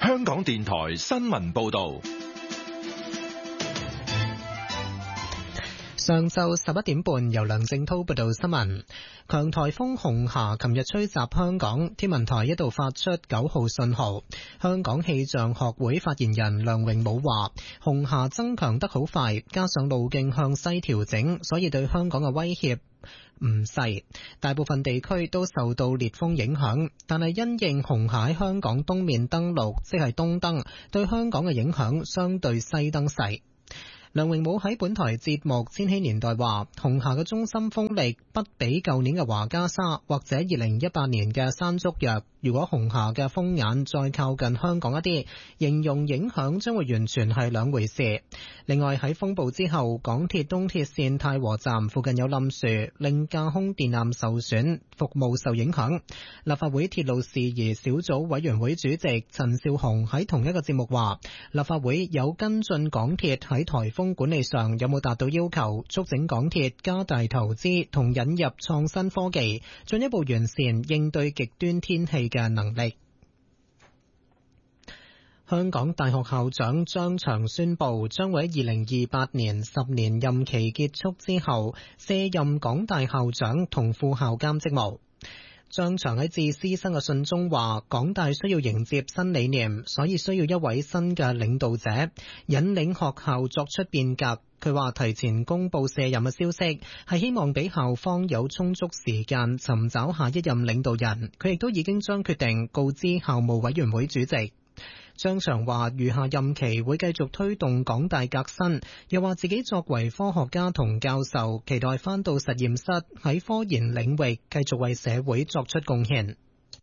香港電台新聞報道。 上晝11點半，由梁正濤報道新聞。強颱風紅霞琴日吹襲香港，天文台一度發出9號信號。香港氣象學會發言人梁榮武話，紅霞增強得好快，加上路徑向西調整，所以對香港嘅威脅唔細，大部分地區都受到烈風影響，但係因應紅霞喺香港東面登陸，即係東登，對香港嘅影響相對西登細。梁榮武喺本台節目《千禧年代》話，紅霞嘅中心風力不比舊年嘅華嘉沙或者2018年嘅山竹弱。如果紅霞嘅風眼再靠近香港一啲，形容影響將會完全係兩回事。另外喺風暴之後，港鐵東鐵線太和站附近有冧樹，令架空電纜受損，服務受影響。立法會鐵路事宜小組委員會主席陳紹雄喺同一個節目話，立法會有跟進港鐵喺颱風管理上有冇達到要求，促請港鐵加大投資同引入創新科技，進一步完善應對極端天氣嘅能力。香港大學校長張翔宣布，將會喺2028年10年任期結束之後卸任港大校長同副校監職務。張翔喺致師生嘅信中話，港大需要迎接新理念，所以需要一位新嘅領導者，引領學校作出變革。佢話提前公布卸任嘅消息，係希望俾校方有充足時間尋找下一任領導人。佢亦都已經將決定告知校務委員會主席。張翔話餘下任期會繼續推動港大革新，又話自己作為科學家同教授，期待返到實驗室喺科研領域繼續為社會作出貢獻。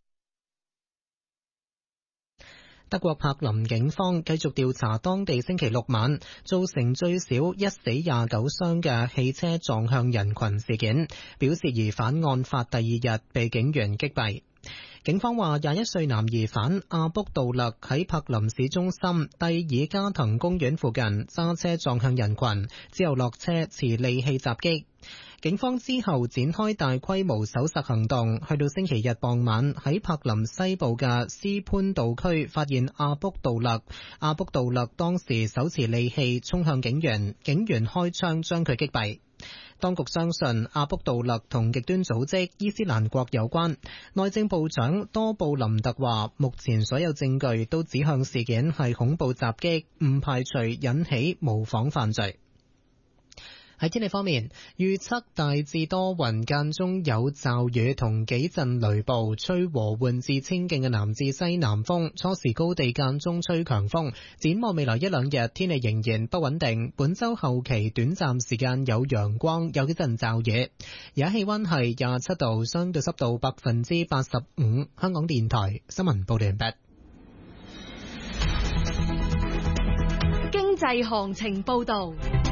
德國柏林警方繼續調查當地星期六晚造成最少1死29傷嘅汽車撞向人群事件，表示疑犯案發第2日被警員擊斃。警方話21歲男疑犯阿卜杜勒喺柏林市中心蒂爾加滕公園附近揸車撞向人群，之後落車持利器襲擊。警方之後展開大規模搜索行動，去到星期日傍晚喺柏林西部嘅斯潘道區發現阿卜杜勒。阿卜杜勒當時手持利器衝向警員，警員開槍將佢擊斃。當局相信阿卜杜勒同極端組織伊斯蘭國有關。內政部長多布林特話，目前所有證據都指向事件係恐怖襲擊，唔排除引起模仿犯罪。喺天氣方面，預測大致多雲，間中有驟雨同幾陣雷暴，吹和緩至清勁嘅南至西南風，初時高地間中吹強風。展望未來1-2日，天氣仍然不穩定。本週後期短暫時間有陽光，有幾陣驟雨。而家氣溫係27度，相對濕度85%。香港電台新聞報道完畢。 經濟行情報道。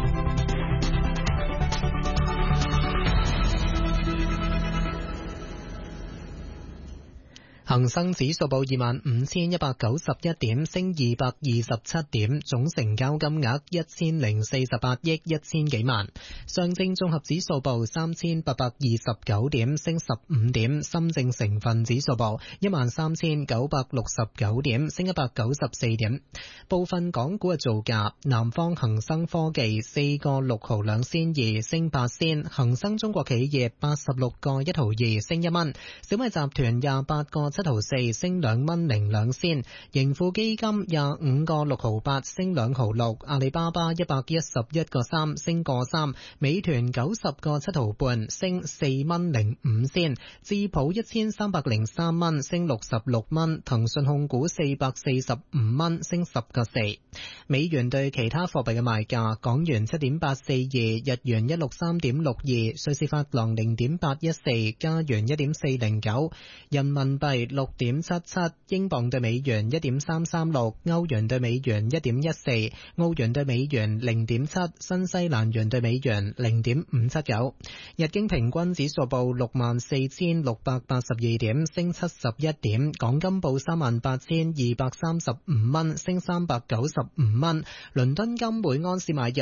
恒生指數報25,191點，升227點，總成交金額1048億1000幾萬。上證綜合指數報3829點，升15點。深證成分指數報13969點，升194點。部分港股嘅造價：南方恒生科技4個6毫2仙2，升8仙；恒生中國企業86個1毫2，升1蚊；小米集團28個7毫4，升2蚊02仙；盈富基金25個6毫8，升2毫6；阿里巴巴111個3，升個3；美團90個7毫半，升4蚊05仙；智普1303蚊，升66蚊；騰訊控股445蚊，升10個4。美元對其他貨幣嘅賣價：港元7.842，日元163.62，瑞士法郎0.814，加元1.409，人民幣6.77，英鎊對美元1.336，歐元對美元1.14，澳元對美元0.7，新西蘭元對美元0.579。日經平均指數報64,682點，升71點。港金報38,235蚊，升395蚊。倫敦金每安士買入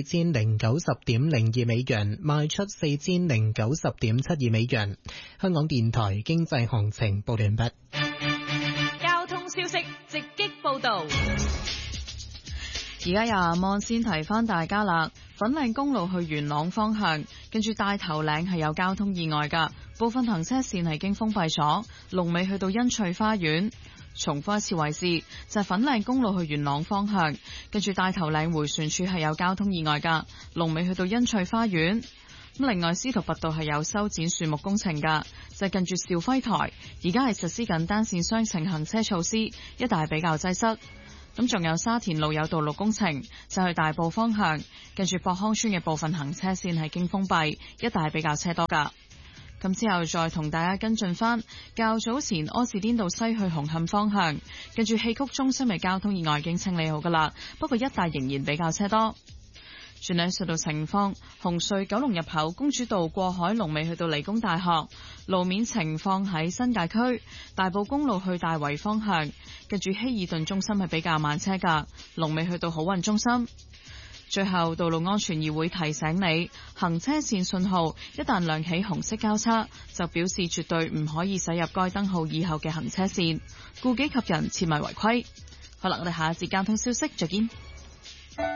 4090.02美元，賣出4090.72美元。香港電台經濟行情報完畢。 交通消息直擊報道。 道。 而家由阿望先提翻大家啦，粉嶺公路去元朗方向，跟住大頭嶺係有交通意外噶，部分行車線係已經封閉咗，龍尾去到欣翠花園。重複一次為是，就係粉嶺公路去元朗方向，跟住大頭嶺迴旋處係有交通意外噶，龍尾去到欣翠花園。咁另外，司徒拔道係有修剪樹木工程噶，就係近住兆輝台，而家係實施緊單線雙程行車措施，一帶比較擠塞。咁仲有沙田路有道路工程，就去大埔方向，跟住博康村嘅部分行車線係經封閉，一帶比較車多噶。咁之後再同大家跟進翻，較早前柯士甸道西去紅磡方向，跟住戲曲中心嘅交通意外已經清理好噶啦，不過一帶仍然比較車多。轉兩隧道情況，紅隧九龍入口公主道過海龍尾去到理工大學，路面情況喺新界區大埔公路去大圍方向，跟住希爾頓中心係比較慢車噶，龍尾去到好運中心。最後，道路安全議會提醒你，行車線信號一旦亮起紅色交叉，就表示絕對唔可以駛入該燈號以後嘅行車線，顧己及人，切勿違規。好啦，我哋下一節交通消息再見。